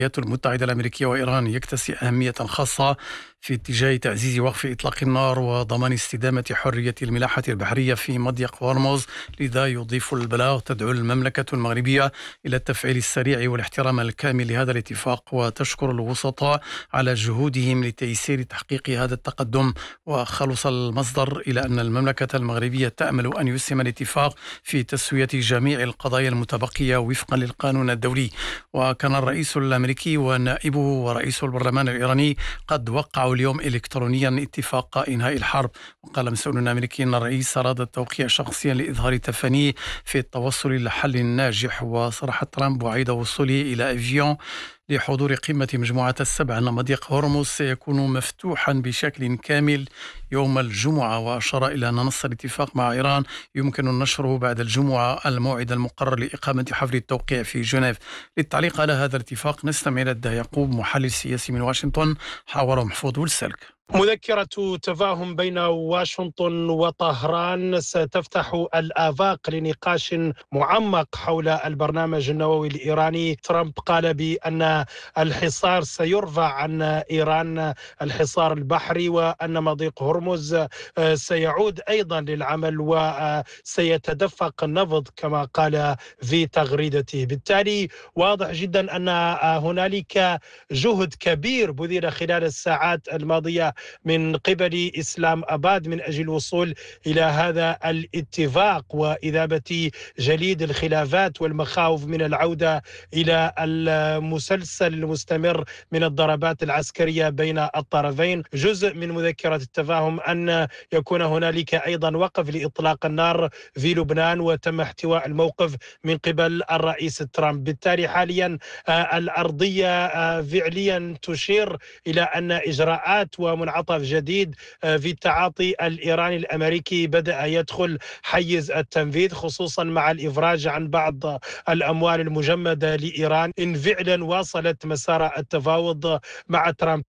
الولايات المتحدة الأمريكية وإيران يكتسي أهمية خاصة في اتجاه تعزيز وقف إطلاق النار وضمان استدامة حرية الملاحة البحرية في مضيق هرمز. لذا يضيف البلاغ تدعو المملكة المغربية إلى التفعيل السريع والاحترام الكامل لهذا الاتفاق، وتشكر الوسطاء على جهودهم لتيسير تحقيق هذا التقدم. وخلص المصدر إلى أن المملكة المغربية تأمل أن يسهم الاتفاق في تسوية جميع القضايا المتبقية وفقا للقانون الدولي. وكان الرئيس الأمريكي ونائبه ورئيس البرلمان الإيراني قد وقعوا اليوم إلكترونيا اتفاق إنهاء الحرب. وقال مسؤول أمريكي أن الرئيس أراد التوقيع شخصيا لإظهار تفانيه في التوصل إلى حل ناجح. وصرح ترامب وعيد وصوله إلى إفيون لحضور قمة مجموعة السبع أن مضيق هرمز سيكون مفتوحا بشكل كامل يوم الجمعة، وأشار إلى أن نص الاتفاق مع إيران يمكن نشره بعد الجمعة الموعد المقرر لإقامة حفل التوقيع في جنيف. للتعليق على هذا الاتفاق نستمع إلى الداعي يعقوب محلل سياسي من واشنطن، حاور محفوظ والسلك. مذكرة تفاهم بين واشنطن وطهران ستفتح الآفاق لنقاش معمق حول البرنامج النووي الإيراني. ترامب قال بأن الحصار سيرفع عن إيران، الحصار البحري، وأن مضيق هرمز سيعود أيضا للعمل وسيتدفق النفط كما قال في تغريدته. بالتالي واضح جدا أن هنالك جهد كبير بذل خلال الساعات الماضية من قبل إسلام أباد من أجل الوصول إلى هذا الاتفاق وإذابة جليد الخلافات والمخاوف من العودة إلى المسلسل المستمر من الضربات العسكرية بين الطرفين. جزء من مذكرة التفاهم أن يكون هنالك أيضا وقف لإطلاق النار في لبنان، وتم احتواء الموقف من قبل الرئيس ترامب. بالتالي حاليا الأرضية فعليا تشير إلى أن إجراءات ومنعطف جديد في التعاطي الإيراني الأمريكي بدأ يدخل حيز التنفيذ، خصوصا مع الإفراج عن بعض الأموال المجمدة لإيران إن فعلا واصلت مسار التفاوض مع ترامب.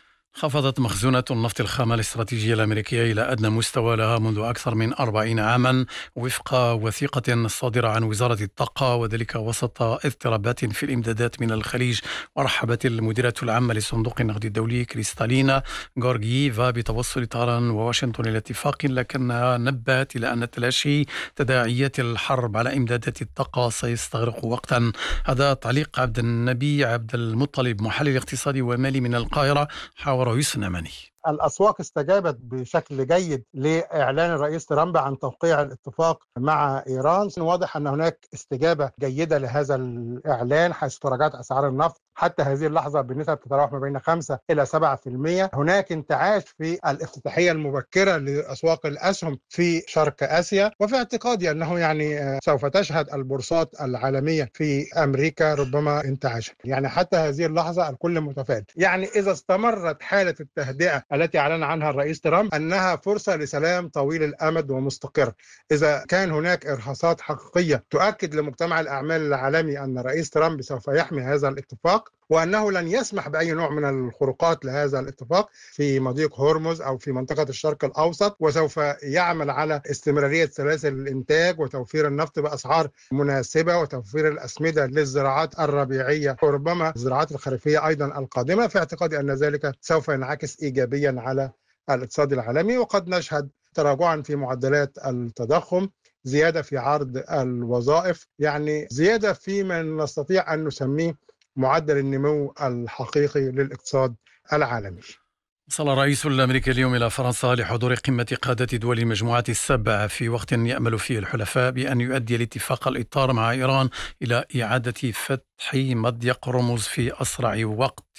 خفضت مخزونات النفط الخام الاستراتيجية الأمريكية إلى أدنى مستوى لها منذ أكثر من 40 عاما وفق وثيقة صادرة عن وزارة الطاقة، وذلك وسط اضطرابات في الإمدادات من الخليج. ورحبت المديرة العامة لصندوق النقد الدولي كريستالينا غورغييفا بتوصل طهران وواشنطن إلى اتفاق، لكنها نبهت إلى أن تلاشي تداعيات الحرب على إمدادات الطاقة سيستغرق وقتا. هذا تعليق عبد النبي عبد المطلب، محلل اقتصادي ومالي من القاهرة، حاور يسنمني. الأسواق استجابت بشكل جيد لإعلان الرئيس ترامب عن توقيع الاتفاق مع إيران. واضح أن هناك استجابة جيدة لهذا الإعلان، حيث تراجعت أسعار النفط حتى هذه اللحظة بنسب تتراوح ما بين 5 إلى 7%. هناك انتعاش في الافتتاحية المبكرة لأسواق الأسهم في شرق آسيا، وفي اعتقادي أنه سوف تشهد البورصات العالمية في أمريكا ربما انتعاشا. حتى هذه اللحظة الكل متفائل. إذا استمرت حالة التهدئة التي أعلن عنها الرئيس ترامب أنها فرصة لسلام طويل الأمد ومستقر، إذا كان هناك إرهاصات حقيقية تؤكد لمجتمع الأعمال العالمي أن الرئيس ترامب سوف يحمي هذا الاتفاق وأنه لن يسمح بأي نوع من الخروقات لهذا الاتفاق في مضيق هرمز أو في منطقة الشرق الأوسط، وسوف يعمل على استمرارية سلاسل الإنتاج وتوفير النفط بأسعار مناسبة وتوفير الأسمدة للزراعات الربيعية وربما الزراعات الخريفية أيضا القادمة، في اعتقادي أن ذلك سوف ينعكس إيجابيا على الاقتصاد العالمي. وقد نشهد تراجعا في معدلات التضخم، زيادة في عرض الوظائف، زيادة في من نستطيع أن نسميه معدل النمو الحقيقي للاقتصاد العالمي. وصل الرئيس الأمريكي اليوم إلى فرنسا لحضور قمة قادة دول المجموعة السبع، في وقت يأمل فيه الحلفاء بأن يؤدي الاتفاق الإطار مع إيران إلى إعادة فتح مضيق هرمز في أسرع وقت.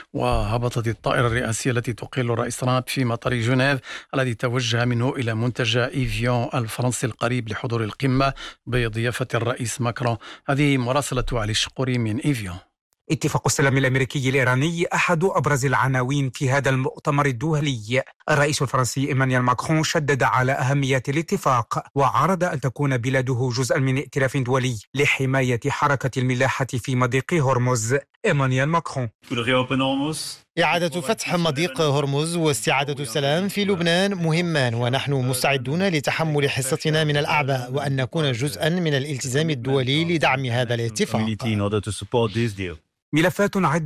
وهبطت الطائرة الرئاسية التي تقل الرئيس ترامب في مطار جنيف الذي توجه منه إلى منتجع إيفيون الفرنسي القريب لحضور القمة بضيافة الرئيس ماكرون. هذه مراسلة علي الشقوري من إيفيون. اتفاق السلام الأمريكي الإيراني أحد أبرز العناوين في هذا المؤتمر الدولي. الرئيس الفرنسي إيمانويل ماكرون شدد على أهمية الاتفاق وعرض أن تكون بلاده جزءا من ائتلاف دولي لحماية حركة الملاحة في مضيق هرمز. إيمانويل ماكرون: إعادة فتح مضيق هرمز واستعادة السلام في لبنان مهمان، ونحن مستعدون لتحمل حصتنا من الأعباء وأن نكون جزءا من الالتزام الدولي لدعم هذا الاتفاق. ملفات عدة